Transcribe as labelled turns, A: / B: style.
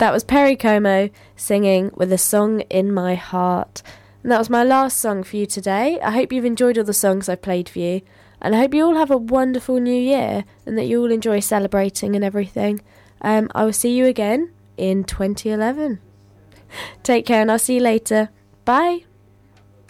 A: That was Perry Como singing With a Song in My Heart. And that was my last song for you today. I hope you've enjoyed all the songs I've played for you. And I hope you all have a wonderful new year and that you all enjoy celebrating and everything. I will see you again in 2011. Take care and I'll see you later. Bye.